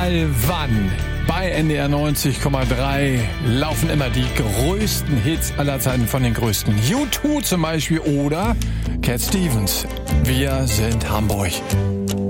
egal wann. Bei NDR 90,3 laufen immer die größten Hits aller Zeiten von den größten. U2 zum Beispiel oder Cat Stevens. Wir sind Hamburg.